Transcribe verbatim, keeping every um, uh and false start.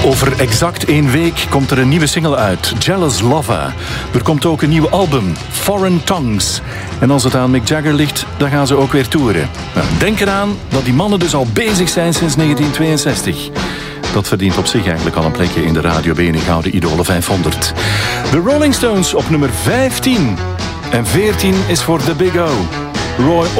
Over exact één week komt er een nieuwe single uit, Jealous Lover. Er komt ook een nieuw album, Foreign Tongues. En als het aan Mick Jagger ligt, dan gaan ze ook weer toeren. Nou, denk eraan dat die mannen dus al bezig zijn sinds negentien tweeënzestig. Dat verdient op zich eigenlijk al een plekje in de Radio B N Gouden Idolen vijfhonderd. De Rolling Stones op nummer vijftien. En veertien is voor The Big O. Roy